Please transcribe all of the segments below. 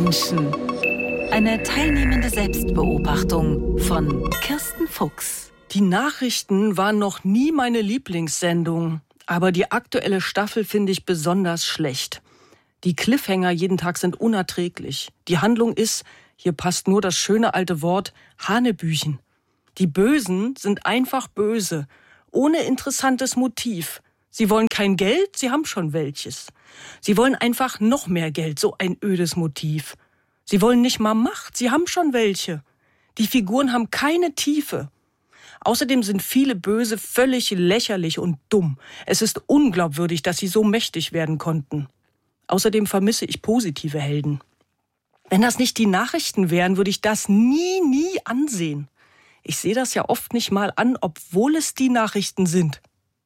Menschen. Eine teilnehmende Selbstbeobachtung von Kirsten Fuchs. Die Nachrichten waren noch nie meine Lieblingssendung, aber die aktuelle Staffel finde ich besonders schlecht. Die Cliffhanger jeden Tag sind unerträglich. Die Handlung ist, hier passt nur das schöne alte Wort, Hanebüchen. Die Bösen sind einfach böse, ohne interessantes Motiv. Sie wollen kein Geld, sie haben schon welches. Sie wollen einfach noch mehr Geld, so ein ödes Motiv. Sie wollen nicht mal Macht, sie haben schon welche. Die Figuren haben keine Tiefe. Außerdem sind viele Böse völlig lächerlich und dumm. Es ist unglaubwürdig, dass sie so mächtig werden konnten. Außerdem vermisse ich positive Helden. Wenn das nicht die Nachrichten wären, würde ich das nie ansehen. Ich sehe das ja oft nicht mal an, obwohl es die Nachrichten sind.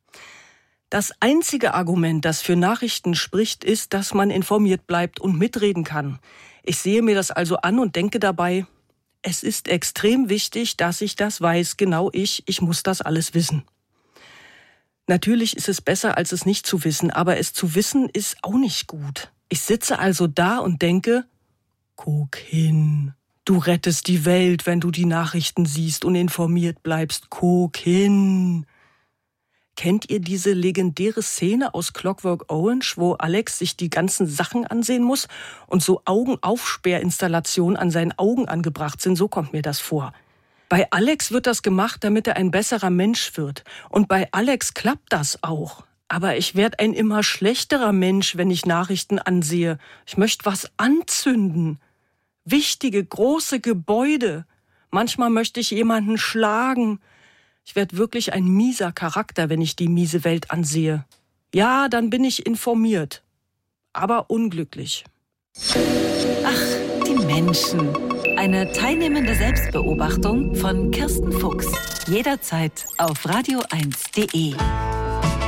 Das einzige Argument, das für Nachrichten spricht, ist, dass man informiert bleibt und mitreden kann. Ich sehe mir das also an und denke dabei, es ist extrem wichtig, dass ich das weiß, genau ich muss das alles wissen. Natürlich ist es besser, als es nicht zu wissen, aber es zu wissen ist auch nicht gut. Ich sitze also da und denke, guck hin, du rettest die Welt, wenn du die Nachrichten siehst und informiert bleibst, guck hin. Kennt ihr diese legendäre Szene aus Clockwork Orange, wo Alex sich die ganzen Sachen ansehen muss und so Augenaufsperrinstallationen an seinen Augen angebracht sind? So kommt mir das vor. Bei Alex wird das gemacht, damit er ein besserer Mensch wird. Und bei Alex klappt das auch. Aber ich werde ein immer schlechterer Mensch, wenn ich Nachrichten ansehe. Ich möchte was anzünden. Wichtige, große Gebäude. Manchmal möchte ich jemanden schlagen. Ich werde wirklich ein mieser Charakter, wenn ich die miese Welt ansehe. Ja, dann bin ich informiert, aber unglücklich. Ach, die Menschen. Eine teilnehmende Selbstbeobachtung von Kirsten Fuchs. Jederzeit auf radio1.de.